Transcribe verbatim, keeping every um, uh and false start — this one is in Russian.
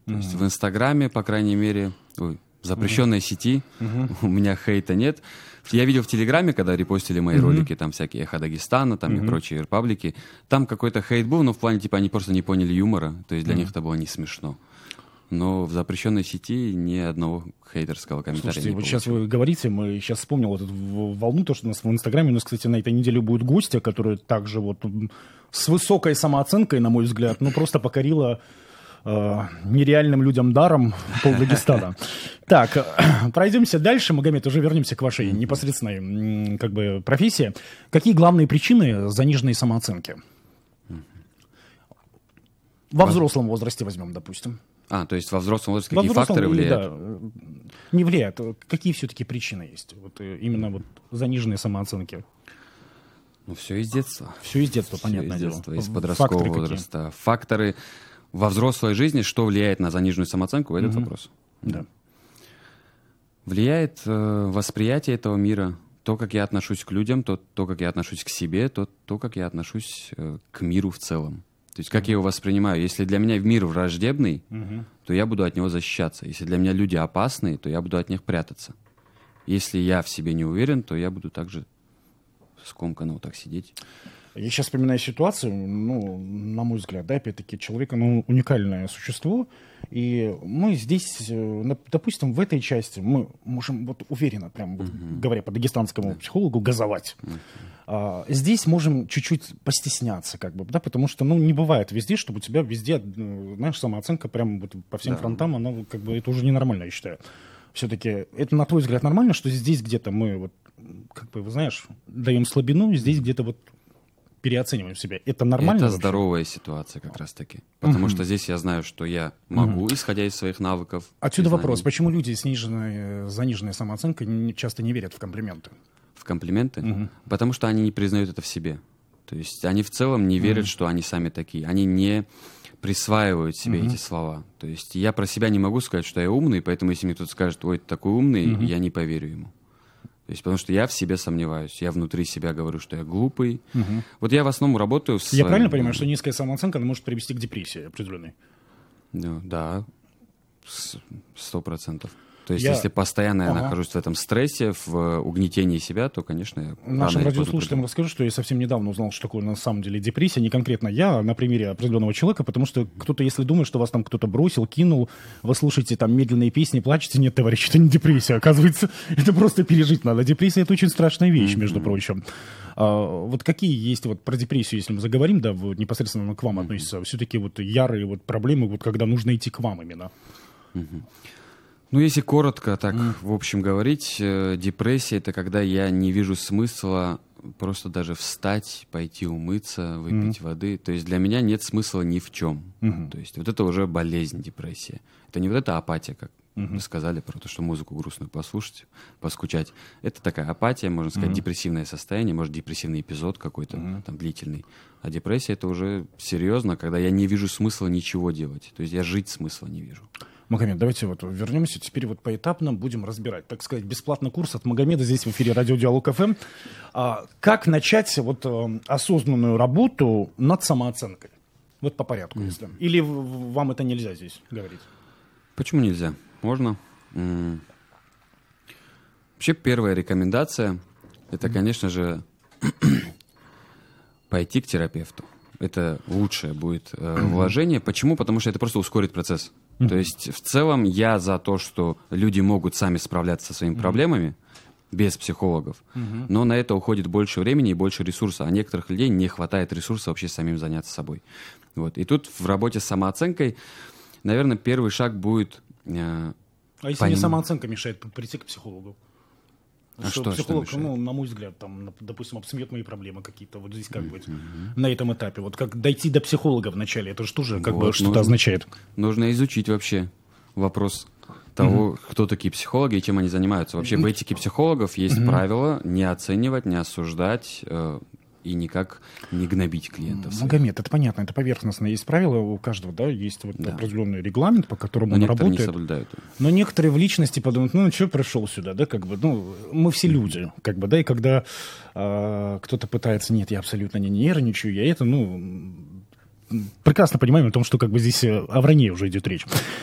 То mm-hmm. есть в Инстаграме, по крайней мере, ой, в запрещенной mm-hmm. сети mm-hmm. у меня хейта нет. Я видел в Телеграме, когда репостили мои mm-hmm. ролики, там всякие «Эхо Дагестана», там mm-hmm. и прочие репаблики, там какой-то хейт был, но в плане, типа, они просто не поняли юмора, то есть для mm-hmm. них это было не смешно. Но в запрещенной сети ни одного хейтерского комментария. Слушайте, не вот получил. Сейчас вы говорите, мы сейчас вспомнил вот эту волну, то, что у нас в Инстаграме, у нас, кстати, на этой неделе будет гостья, которая также вот с высокой самооценкой, на мой взгляд, ну просто покорила э, нереальным людям даром пол Дагестана. Так, пройдемся дальше, Магомед, уже вернемся к вашей непосредственной как бы профессии. Какие главные причины заниженной самооценки? Во взрослом возрасте возьмем, допустим. А, то есть во взрослом возрасте во какие взрослом, факторы влияют? Да, не влияют. Какие все-таки причины есть? Вот именно вот заниженной самооценки. Ну, все из детства. Все из детства, все понятное из дело. детства, из подросткового Факторы возраста. Какие? Факторы во взрослой жизни, что влияет на заниженную самооценку, этот mm-hmm. вопрос. Да. Влияет э, восприятие этого мира, то, как я отношусь к людям, то, то как я отношусь к себе, то, то как я отношусь э, к миру в целом. То есть, как я его воспринимаю. Если для меня мир враждебный, uh-huh. то я буду от него защищаться. Если для меня люди опасные, то я буду от них прятаться. Если я в себе не уверен, то я буду также скомканно вот так сидеть. Я сейчас вспоминаю ситуацию, ну, на мой взгляд, да, опять-таки, человек, ну, уникальное существо, и мы здесь, допустим, в этой части мы можем вот уверенно, прям, вот, uh-huh. говоря по дагестанскому uh-huh. психологу, газовать. Uh-huh. А, здесь можем чуть-чуть постесняться, как бы, да, потому что, ну, не бывает везде, чтобы у тебя везде, знаешь, самооценка прям вот по всем да. фронтам, она, как бы, это уже ненормально, я считаю. Все-таки это, на твой взгляд, нормально, что здесь где-то мы, вот, как бы, знаешь, даем слабину, здесь где-то вот переоцениваем себя. Это нормально? Это вообще? Здоровая ситуация как раз-таки. Потому uh-huh. что здесь я знаю, что я могу, uh-huh. исходя из своих навыков. Отсюда вопрос. Почему люди с ниженной, заниженной самооценкой часто не верят в комплименты? В комплименты? Uh-huh. Потому что они не признают это в себе. То есть они в целом не верят, uh-huh. что они сами такие. Они не присваивают себе uh-huh. эти слова. То есть я про себя не могу сказать, что я умный, поэтому если мне кто-то скажет, ой, ты такой умный, uh-huh. я не поверю ему. То есть, потому что я в себе сомневаюсь. Я внутри себя говорю, что я глупый. Угу. Вот я в основном работаю с... Я правильно понимаю, что низкая самооценка она может привести к депрессии определенной? Ну, да, сто процентов. То есть, я... если постоянно ага. я нахожусь в этом стрессе, в угнетении себя, то, конечно, я... Нашим радиослушателям расскажу, что я совсем недавно узнал, что такое на самом деле депрессия. Не конкретно я, а на примере определенного человека, потому что кто-то, если думает, что вас там кто-то бросил, кинул, вы слушаете там медленные песни, плачете. Нет, товарищи, это не депрессия. Оказывается, это просто пережить надо. Депрессия — это очень страшная вещь, mm-hmm. между прочим. А, вот какие есть, вот про депрессию, если мы заговорим, да, вот непосредственно к вам mm-hmm. относится, все-таки вот ярые вот проблемы, вот когда нужно идти к вам именно? Mm-hmm. Ну, если коротко так, mm. в общем, говорить, э, депрессия — это когда я не вижу смысла просто даже встать, пойти умыться, выпить mm. воды. То есть для меня нет смысла ни в чем. Mm-hmm. То есть вот это уже болезнь, депрессия. Это не вот эта апатия, как mm-hmm. мы сказали, про то, что музыку грустную послушать, поскучать. Это такая апатия, можно сказать, mm-hmm. депрессивное состояние, может, депрессивный эпизод какой-то mm-hmm. там длительный. А депрессия — это уже серьезно, когда я не вижу смысла ничего делать. То есть я жить смысла не вижу. Магомед, давайте вот вернемся, теперь вот поэтапно будем разбирать, так сказать, бесплатный курс от Магомеда здесь в эфире Радио Диалог эф эм. А, как начать вот э, осознанную работу над самооценкой? Вот по порядку, mm. если. Или в, вам это нельзя здесь говорить? Почему нельзя? Можно. М-м. Вообще первая рекомендация, это, mm. конечно же, пойти к терапевту. Это лучшее будет э, вложение. Почему? Потому что это просто ускорит процесс. Mm-hmm. То есть в целом я за то, что люди могут сами справляться со своими mm-hmm. проблемами без психологов, mm-hmm. но на это уходит больше времени и больше ресурса. А некоторых людей не хватает ресурса вообще самим заняться собой. Вот. И тут в работе с самооценкой, наверное, первый шаг будет... Э, а если поним... не самооценка мешает прийти к психологу? А что, что, психолог, что ну, на мой взгляд, там, допустим, обсмеет мои проблемы какие-то. Вот здесь как mm-hmm. быть на этом этапе? Вот как дойти до психолога вначале, это же тоже как вот, бы что-то нужно, означает. Нужно изучить вообще вопрос того, mm-hmm. кто такие психологи и чем они занимаются. Вообще mm-hmm. в этике психологов есть mm-hmm. правило не оценивать, не осуждать э, и никак не гнобить клиентов. Магомед, это понятно, это поверхностно. Есть правила у каждого, да, есть вот да. определенный регламент, по которому но он работает. Не соблюдают. Но некоторые в личности подумают, ну, что пришел сюда, да, как бы, ну, мы все люди, как бы, да, и когда э, кто-то пытается, нет, я абсолютно не нервничаю, я это, ну, прекрасно понимаем о том, что как бы здесь о вранье уже идет речь.